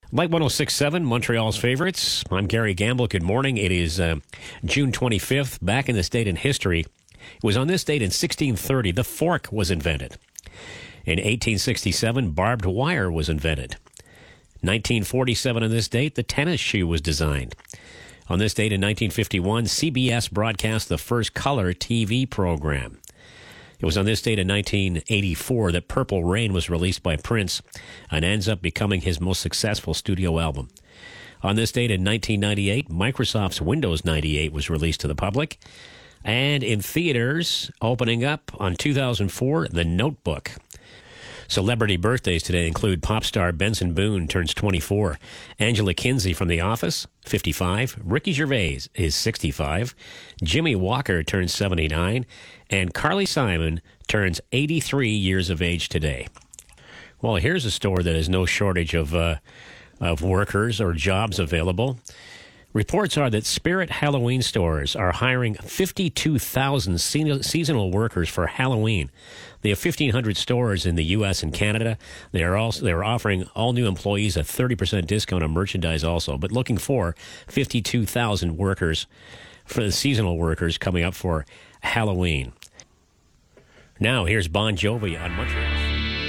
Light 106.7, Montreal's favorites. I'm Gary Gamble. Good morning. It is June 25th. Back in this date in history, it was on this date in 1630, the fork was invented. In 1867, barbed wire was invented. 1947, on this date, the tennis shoe was designed. On this date in 1951, CBS broadcast the first color TV program. It was on this date in 1984 that Purple Rain was released by Prince and ends up becoming his most successful studio album. On this date in 1998, Microsoft's Windows 98 was released to the public. And in theaters, opening up on 2004, The Notebook. Celebrity birthdays today include pop star Benson Boone turns 24, Angela Kinsey from The Office, 55, Ricky Gervais is 65, Jimmy Walker turns 79, and Carly Simon turns 83 years of age today. Well, here's a store that has no shortage of workers or jobs available. Reports are that Spirit Halloween stores are hiring 52,000 seasonal workers for Halloween. They have 1,500 stores in the U.S. and Canada. They are offering all new employees a 30% discount on merchandise also, but looking for 52,000 workers for the seasonal workers coming up for Halloween. Now, here's Bon Jovi on Montreal.